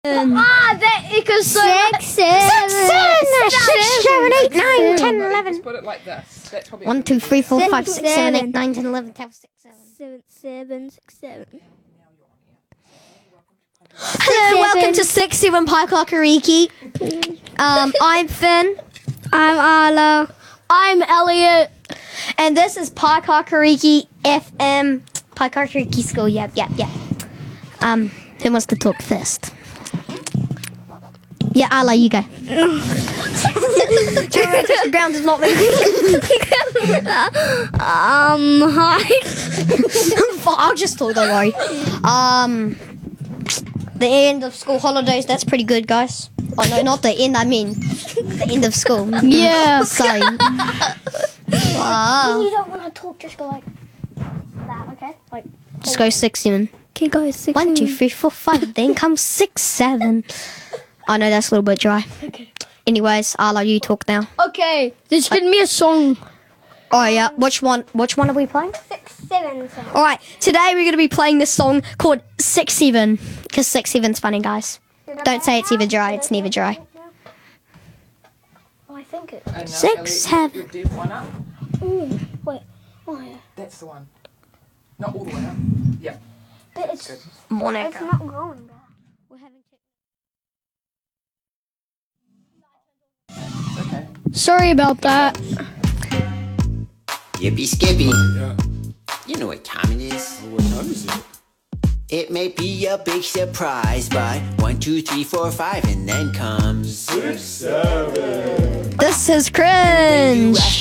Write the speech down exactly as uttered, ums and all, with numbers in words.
Ah, that equals so Six, seven, six, seven, eight, nine, ten, eleven. Just put it like this. That's probably One, two, three, four, Six, five, six, seven, eight, seven. nine, ten, eleven, twelve, six, seven. seven, seven, six, seven. Hello, welcome to six seven Pie Kakariki. Um, I'm Finn. I'm Arla. I'm Elliot. And this is Pie Kakariki F M. Pie Kakariki School, yep, yep, yep. Um, who wants to talk first? Yeah, Arla, you go. The ground is not moving. Um, hi. I'll just talk, don't worry. Um, the end of school holidays, that's pretty good, guys. Oh, no, not the end, I mean the end of school. Yeah. Sorry. Wow. You don't want to talk, just go like that, okay? Like, Just go six, seven. okay, guys, six. One, two, three, four, five. Then comes six, seven. I know that's a little bit dry. Okay. Anyways, Arla, you talk now. Okay, just give me a song. Oh yeah, which one? Which one are we playing? Six, seven, seven. All right, today we're gonna be playing this song called Six Seven, because Six Seven's funny, guys. Don't say it's either dry. It's never dry. Oh, I think it. And now, Six, Elliot, seven. you did one up. Ooh, wait. Oh, yeah. That's the one. Not all the way up. Yeah. But it's, Good. it's Monica. not going back. We're having to... Okay. Sorry about that. Yippee skippy. Yeah. You know what time it is. What time is it? It may be a big surprise, but one, two, three, four, five, and then comes Six, seven. This is cringe.